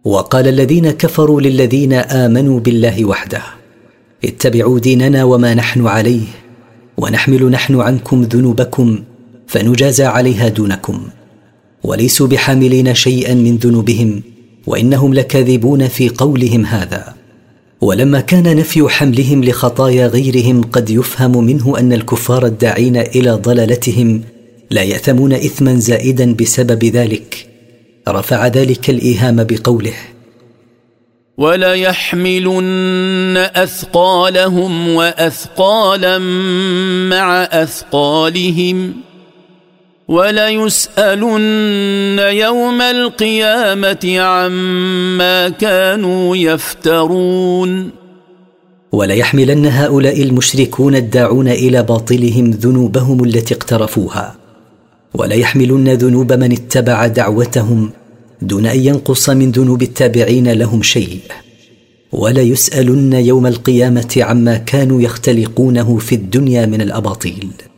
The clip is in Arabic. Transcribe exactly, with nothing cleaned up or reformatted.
وقال الذين كفروا للذين آمنوا بالله وحده: اتبعوا ديننا وما نحن عليه، ونحمل نحن عنكم ذنوبكم فنجازى عليها دونكم، وليسوا بحاملين شيئا من ذنوبهم، وإنهم لكاذبون في قولهم هذا. ولما كان نفي حملهم لخطايا غيرهم قد يفهم منه أن الكفار الداعين إلى ضلالتهم لا يأثمون إثما زائدا بسبب ذلك، رفع ذلك الإيهام بقوله: ولا يحملن أثقالهم وأثقالا مع أثقالهم ولا يسألن يوم القيامة عما كانوا يفترون. ولا يحملن هؤلاء المشركون الداعون إلى باطلهم ذنوبهم التي اقترفوها، ولا يحملن ذنوب من اتبع دعوتهم دون أن ينقص من ذنوب التابعين لهم شيء، ولا يسألن يوم القيامة عما كانوا يختلقونه في الدنيا من الأباطيل.